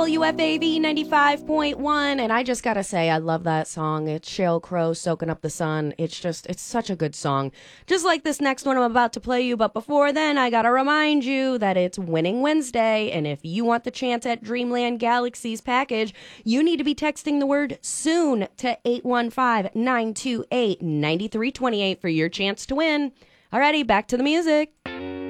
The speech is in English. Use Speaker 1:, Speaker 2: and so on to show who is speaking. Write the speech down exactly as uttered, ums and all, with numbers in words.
Speaker 1: W F A V ninety-five point one, and I just gotta say, I love that song. It's Sheryl Crow, Soaking Up the Sun. It's just, it's such a good song. Just like this next one I'm about to play you, but before then, I gotta remind you that it's Winning Wednesday, and if you want the chance at Dreamland Galaxy's package, you need to be texting the word SOON to eight one five, nine two eight, nine three two eight for your chance to win. Alrighty, back to the music.